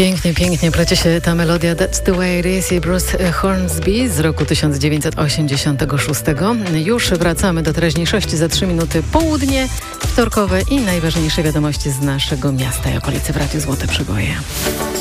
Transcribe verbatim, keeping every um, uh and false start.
Pięknie, pięknie plecie się ta melodia That's the way it is i Bruce Hornsby z roku tysiąc dziewięćset osiemdziesiątego szóstego. Już wracamy do teraźniejszości za trzy minuty południe, wtorkowe i najważniejsze wiadomości z naszego miasta i okolicy w Radiu Złote Przeboje.